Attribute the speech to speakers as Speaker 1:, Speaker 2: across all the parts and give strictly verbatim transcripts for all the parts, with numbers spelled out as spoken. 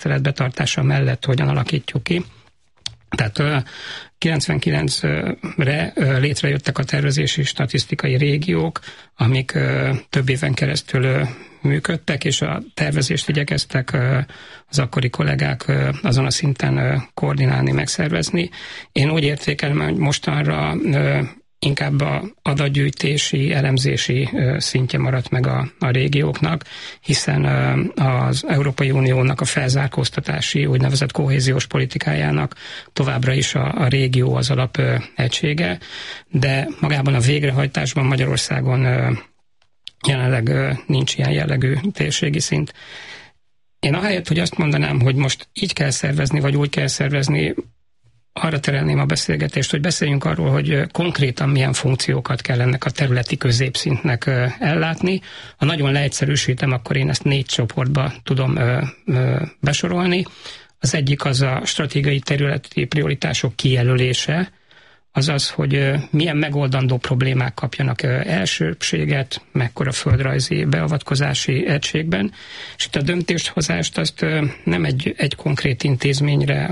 Speaker 1: betartása mellett hogyan alakítjuk ki. Tehát kilencvenkilencre létrejöttek a tervezési statisztikai régiók, amik több éven keresztül működtek, és a tervezést igyekeztek az akkori kollégák azon a szinten koordinálni, megszervezni. Én úgy értékelem, hogy mostanra inkább a adatgyűjtési, elemzési szintje maradt meg a, a régióknak, hiszen az Európai Uniónak a felzárkóztatási, úgynevezett kohéziós politikájának továbbra is a, a régió az alap egysége, de magában a végrehajtásban Magyarországon jelenleg nincs ilyen jellegű térségi szint. Én ahelyett, hogy azt mondanám, hogy most így kell szervezni, vagy úgy kell szervezni, arra terelném a beszélgetést, hogy beszéljünk arról, hogy konkrétan milyen funkciókat kell ennek a területi középszintnek ellátni. Ha nagyon leegyszerűsítem, akkor én ezt négy csoportba tudom besorolni. Az egyik az a stratégiai területi prioritások kijelölése, azaz, hogy milyen megoldandó problémák kapjanak elsőbséget, mekkora földrajzi beavatkozási egységben, és itt a döntéshozást azt nem egy, egy konkrét intézményre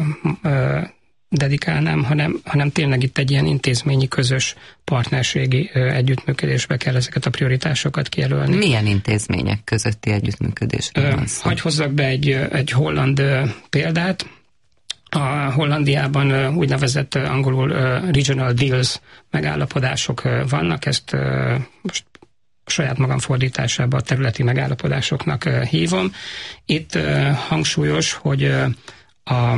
Speaker 1: dedikálnám, hanem, hanem tényleg itt egy ilyen intézményi, közös partnerségi együttműködésbe kell ezeket a prioritásokat kijelölni.
Speaker 2: Milyen intézmények közötti együttműködésről van szó?
Speaker 1: Hagy hozzak be egy, egy holland példát. A Hollandiában úgynevezett angolul regional deals megállapodások vannak, ezt most saját magam fordításában a területi megállapodásoknak hívom. Itt hangsúlyos, hogy a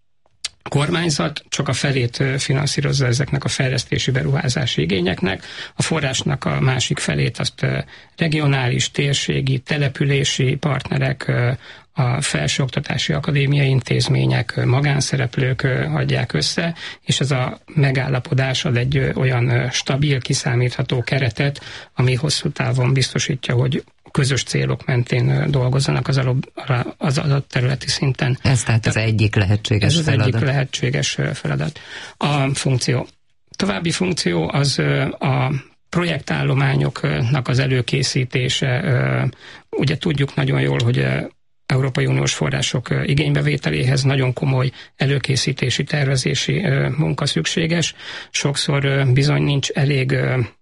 Speaker 1: kormányzat csak a felét finanszírozza ezeknek a fejlesztési beruházási igényeknek, a forrásnak a másik felét azt regionális, térségi, települési partnerek, a felsőoktatási akadémiai intézmények, magánszereplők adják össze, és ez a megállapodás ad egy olyan stabil, kiszámítható keretet, ami hosszú távon biztosítja, hogy közös célok mentén dolgozzanak az, az adott területi szinten.
Speaker 2: Ez tehát az egyik lehetséges
Speaker 1: ez
Speaker 2: feladat.
Speaker 1: Ez az egyik lehetséges feladat. A funkció. További funkció az a projektállományoknak az előkészítése. Ugye tudjuk nagyon jól, hogy Európai Uniós források igénybevételéhez nagyon komoly előkészítési, tervezési munka szükséges. Sokszor bizony nincs elég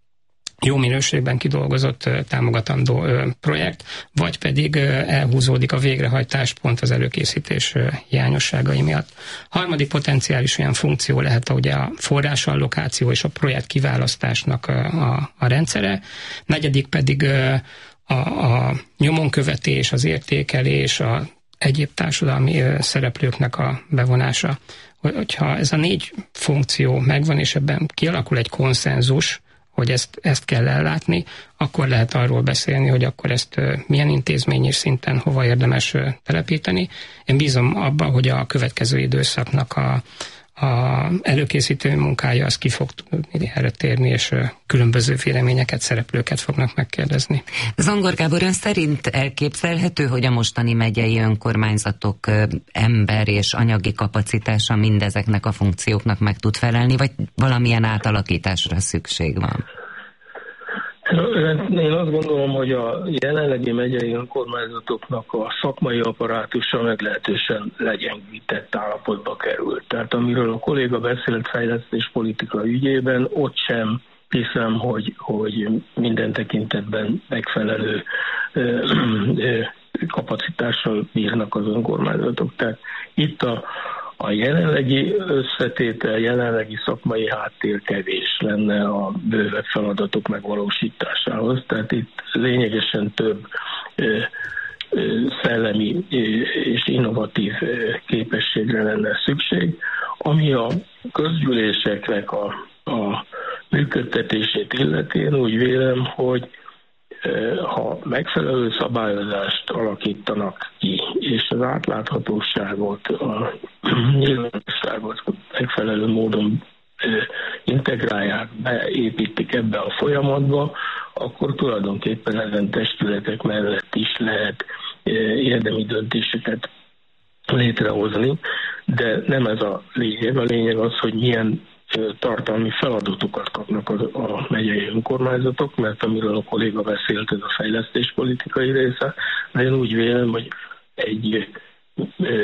Speaker 1: jó minőségben kidolgozott támogatandó projekt, vagy pedig elhúzódik a végrehajtás pont az előkészítés hiányosságai miatt. Harmadik potenciális olyan funkció lehet ugye a forrásallokáció és a projekt kiválasztásnak a, a rendszere. Negyedik pedig a, a nyomonkövetés, az értékelés, a egyéb társadalmi szereplőknek a bevonása. Hogyha ez a négy funkció megvan, és ebben kialakul egy konszenzus, hogy ezt, ezt kell ellátni, akkor lehet arról beszélni, hogy akkor ezt milyen intézményi szinten hova érdemes telepíteni. Én bízom abban, hogy a következő időszaknak a, a előkészítő munkája az ki fog tudni erre térni, és különböző véleményeket, szereplőket fognak megkérdezni.
Speaker 2: Zongor Gábor, ön szerint elképzelhető, hogy a mostani megyei önkormányzatok ember és anyagi kapacitása mindezeknek a funkcióknak meg tud felelni, vagy valamilyen átalakításra szükség van?
Speaker 3: Én azt gondolom, hogy a jelenlegi megyei önkormányzatoknak a szakmai apparátusa meglehetősen legyengített állapotba került. Tehát amiről a kolléga beszélt fejlesztéspolitika ügyében, ott sem hiszem, hogy, hogy minden tekintetben megfelelő ö, ö, kapacitással bírnak az önkormányzatok. Tehát itt a A jelenlegi összetétel, jelenlegi szakmai háttér kevés lenne a bővebb feladatok megvalósításához. Tehát itt lényegesen több ö, ö, szellemi ö, és innovatív ö, képességre lenne szükség, ami a közgyűléseknek a, a működtetését illeti. Én úgy vélem, hogy ha megfelelő szabályozást alakítanak ki, és az átláthatóságot, a nyilvánosságot megfelelő módon integrálják, beépítik ebbe a folyamatba, akkor tulajdonképpen ezen testületek mellett is lehet érdemi döntéseket létrehozni, de nem ez a lényeg. A lényeg az, hogy milyen tartalmi feladatokat kapnak a, a megyei önkormányzatok, mert amiről a kolléga beszélt, ez a fejlesztéspolitikai része, de én úgy vélem, hogy egy